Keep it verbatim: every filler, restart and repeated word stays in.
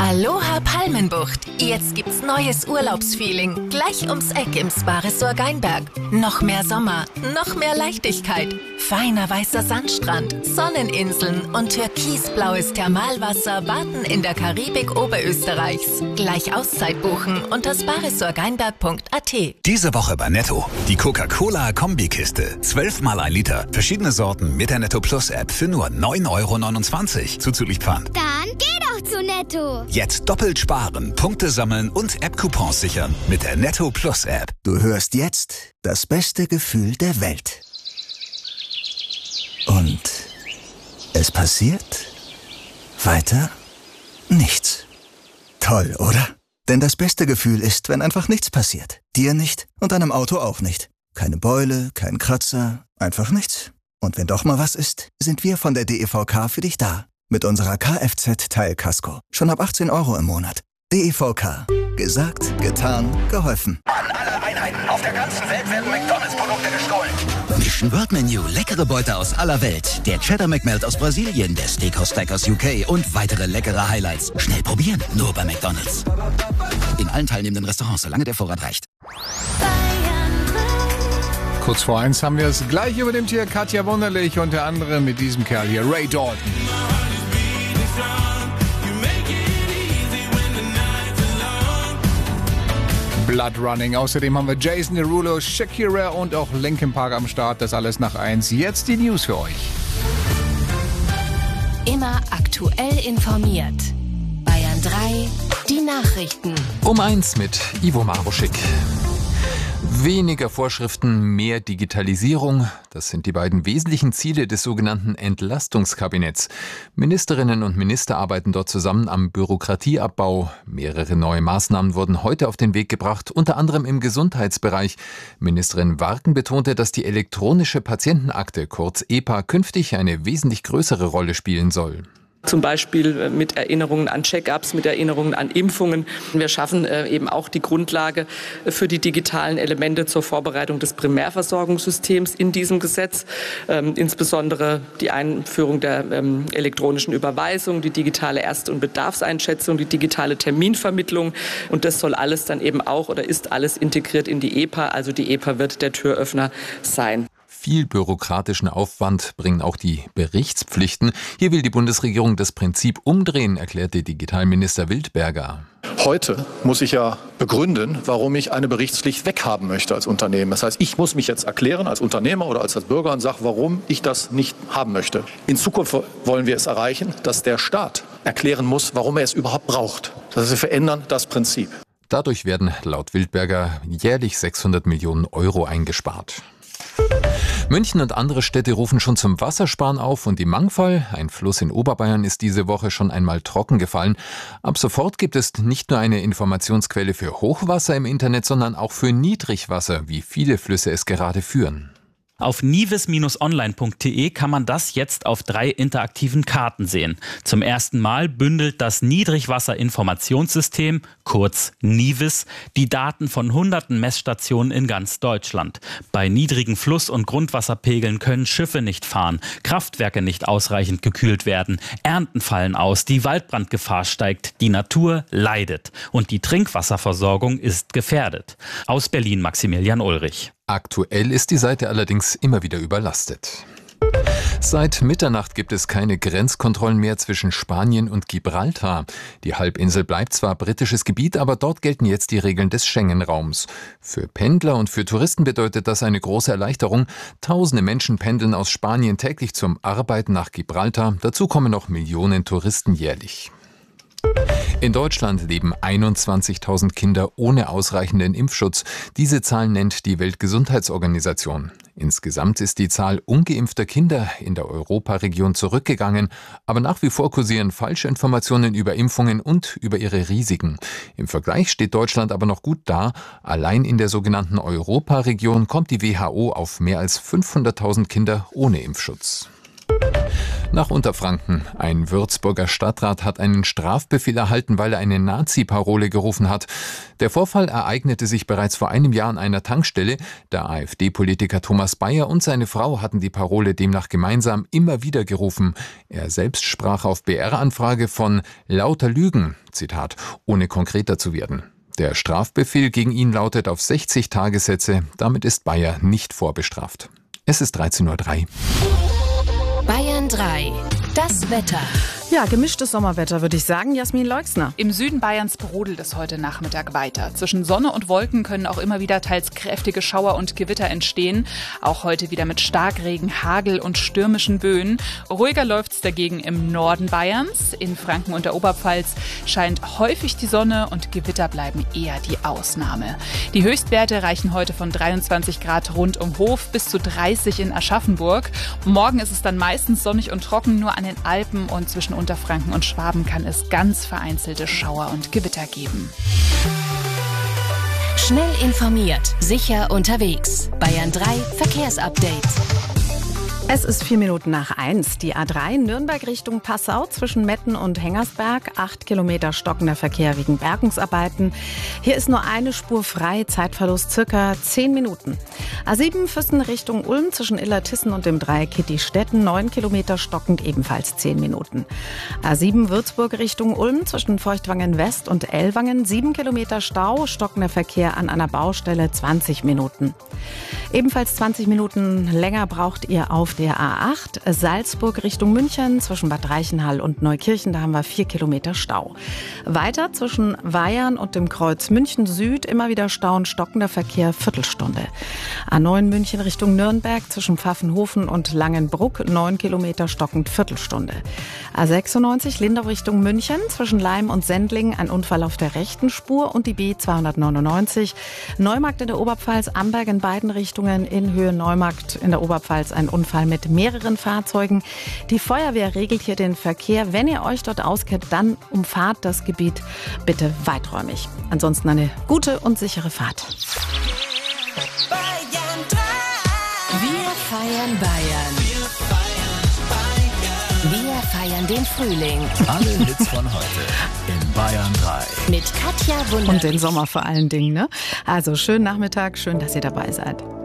Aloha Palmenbucht. Jetzt gibt's neues Urlaubsfeeling. Gleich ums Eck im Spa-Resort Geinberg. Noch mehr Sommer, noch mehr Leichtigkeit. Feiner weißer Sandstrand, Sonneninseln und türkisblaues Thermalwasser warten in der Karibik Oberösterreichs. Gleich Auszeit buchen unter spa-resort geinberg punkt a t. Diese Woche bei Netto. Die Coca-Cola-Kombikiste. zwölf mal ein Liter. Verschiedene Sorten mit der Netto Plus App für nur neun Euro neunundzwanzig. Zuzüglich Pfand. Dann geh doch zu Netto. Jetzt doppelt sparen, Punkte sammeln und App-Coupons sichern mit der Netto Plus App. Du hörst jetzt das beste Gefühl der Welt. Und es passiert weiter nichts. Toll, oder? Denn das beste Gefühl ist, wenn einfach nichts passiert. Dir nicht und deinem Auto auch nicht. Keine Beule, kein Kratzer, einfach nichts. Und wenn doch mal was ist, sind wir von der D E V K für dich da. Mit unserer Kfz-Teilkasko. Schon ab achtzehn Euro im Monat. D E V K. Gesagt, getan, geholfen. An alle Einheiten auf der ganzen Welt werden McDonalds-Produkte gestohlen. Mission World Menu, leckere Beute aus aller Welt. Der Cheddar McMelt aus Brasilien, der Steakhouse Stack aus U K und weitere leckere Highlights. Schnell probieren, nur bei McDonalds. In allen teilnehmenden Restaurants, solange der Vorrat reicht. Kurz vor eins haben wir es gleich über dem Tier Katja Wunderlich, unter anderem mit diesem Kerl hier, Ray Dalton. Blood Running. Außerdem haben wir Jason Derulo, Shakira und auch Linkin Park am Start. Das alles nach eins. Jetzt die News für euch. Immer aktuell informiert. Bayern drei, die Nachrichten. Um eins mit Ivo Maruschik. Weniger Vorschriften, mehr Digitalisierung. Das sind die beiden wesentlichen Ziele des sogenannten Entlastungskabinetts. Ministerinnen und Minister arbeiten dort zusammen am Bürokratieabbau. Mehrere neue Maßnahmen wurden heute auf den Weg gebracht, unter anderem im Gesundheitsbereich. Ministerin Warken betonte, dass die elektronische Patientenakte, kurz E P A, künftig eine wesentlich größere Rolle spielen soll. Zum Beispiel mit Erinnerungen an Check-ups, mit Erinnerungen an Impfungen. Wir schaffen eben auch die Grundlage für die digitalen Elemente zur Vorbereitung des Primärversorgungssystems in diesem Gesetz. Ähm, insbesondere die Einführung der ähm, elektronischen Überweisung, die digitale Erst- und Bedarfseinschätzung, die digitale Terminvermittlung. Und das soll alles dann eben auch oder ist alles integriert in die E P A. Also die E P A wird der Türöffner sein. Viel bürokratischen Aufwand bringen auch die Berichtspflichten. Hier will die Bundesregierung das Prinzip umdrehen, erklärte Digitalminister Wildberger. Heute muss ich ja begründen, warum ich eine Berichtspflicht weghaben möchte als Unternehmen. Das heißt, ich muss mich jetzt erklären als Unternehmer oder als Bürger und sagen, warum ich das nicht haben möchte. In Zukunft wollen wir es erreichen, dass der Staat erklären muss, warum er es überhaupt braucht. Das heißt, wir verändern das Prinzip. Dadurch werden laut Wildberger jährlich sechshundert Millionen Euro eingespart. München und andere Städte rufen schon zum Wassersparen auf und die Mangfall, ein Fluss in Oberbayern, ist diese Woche schon einmal trocken gefallen. Ab sofort gibt es nicht nur eine Informationsquelle für Hochwasser im Internet, sondern auch für Niedrigwasser, wie viele Flüsse es gerade führen. Auf nivis Bindestrich online punkt de kann man das jetzt auf drei interaktiven Karten sehen. Zum ersten Mal bündelt das Niedrigwasserinformationssystem, kurz NIWIS, die Daten von hunderten Messstationen in ganz Deutschland. Bei niedrigen Fluss- und Grundwasserpegeln können Schiffe nicht fahren, Kraftwerke nicht ausreichend gekühlt werden, Ernten fallen aus, die Waldbrandgefahr steigt, die Natur leidet und die Trinkwasserversorgung ist gefährdet. Aus Berlin Maximilian Ulrich. Aktuell ist die Seite allerdings immer wieder überlastet. Seit Mitternacht gibt es keine Grenzkontrollen mehr zwischen Spanien und Gibraltar. Die Halbinsel bleibt zwar britisches Gebiet, aber dort gelten jetzt die Regeln des Schengen-Raums. Für Pendler und für Touristen bedeutet das eine große Erleichterung. Tausende Menschen pendeln aus Spanien täglich zum Arbeiten nach Gibraltar. Dazu kommen noch Millionen Touristen jährlich. In Deutschland leben einundzwanzigtausend Kinder ohne ausreichenden Impfschutz. Diese Zahl nennt die Weltgesundheitsorganisation. Insgesamt ist die Zahl ungeimpfter Kinder in der Europaregion zurückgegangen, aber nach wie vor kursieren falsche Informationen über Impfungen und über ihre Risiken. Im Vergleich steht Deutschland aber noch gut da. Allein in der sogenannten Europaregion kommt die W H O auf mehr als fünfhunderttausend Kinder ohne Impfschutz. Nach Unterfranken. Ein Würzburger Stadtrat hat einen Strafbefehl erhalten, weil er eine Nazi-Parole gerufen hat. Der Vorfall ereignete sich bereits vor einem Jahr an einer Tankstelle. Der AfD-Politiker Thomas Bayer und seine Frau hatten die Parole demnach gemeinsam immer wieder gerufen. Er selbst sprach auf B R-Anfrage von lauter Lügen, Zitat, ohne konkreter zu werden. Der Strafbefehl gegen ihn lautet auf sechzig Tagessätze. Damit ist Bayer nicht vorbestraft. Es ist dreizehn Uhr drei. Bayern drei. Das Wetter. Ja, gemischtes Sommerwetter, würde ich sagen. Jasmin Leuxner. Im Süden Bayerns brodelt es heute Nachmittag weiter. Zwischen Sonne und Wolken können auch immer wieder teils kräftige Schauer und Gewitter entstehen. Auch heute wieder mit Starkregen, Hagel und stürmischen Böen. Ruhiger läuft's dagegen im Norden Bayerns. In Franken und der Oberpfalz scheint häufig die Sonne und Gewitter bleiben eher die Ausnahme. Die Höchstwerte reichen heute von dreiundzwanzig Grad rund um Hof bis zu dreißig in Aschaffenburg. Morgen ist es dann meistens sonnig und trocken, nur an den Alpen und zwischen Unterfranken und Schwaben kann es ganz vereinzelte Schauer und Gewitter geben. Schnell informiert, sicher unterwegs. Bayern drei Verkehrsupdate. Es ist vier Minuten nach eins. Die A drei Nürnberg Richtung Passau zwischen Metten und Hengersberg. Acht Kilometer stockender Verkehr wegen Bergungsarbeiten. Hier ist nur eine Spur frei. Zeitverlust circa zehn Minuten. A sieben Füssen Richtung Ulm zwischen Illertissen und dem Dreieck Kittistetten. Neun Kilometer stockend, ebenfalls zehn Minuten. A sieben Würzburg Richtung Ulm zwischen Feuchtwangen West und Ellwangen. Sieben Kilometer Stau. Stockender Verkehr an einer Baustelle. zwanzig Minuten. Ebenfalls zwanzig Minuten länger braucht ihr auf der A acht, Salzburg Richtung München, zwischen Bad Reichenhall und Neukirchen, da haben wir vier Kilometer Stau. Weiter zwischen Weihern und dem Kreuz München Süd, immer wieder Stau und stockender Verkehr, Viertelstunde. A neun München Richtung Nürnberg, zwischen Pfaffenhofen und Langenbruck, neun Kilometer stockend, Viertelstunde. A sechsundneunzig Lindau Richtung München, zwischen Leim und Sendling, ein Unfall auf der rechten Spur und die B zweihundertneunundneunzig. Neumarkt in der Oberpfalz, Amberg in beiden Richtungen, in Höhe Neumarkt in der Oberpfalz ein Unfall mit mehreren Fahrzeugen. Die Feuerwehr regelt hier den Verkehr. Wenn ihr euch dort auskennt, dann umfahrt das Gebiet bitte weiträumig. Ansonsten eine gute und sichere Fahrt. Wir feiern Bayern. Wir feiern den Frühling. Alle Hits von heute in Bayern drei. Mit Katja Wunder. Und den Sommer vor allen Dingen, ne? Also schönen Nachmittag, schön, dass ihr dabei seid.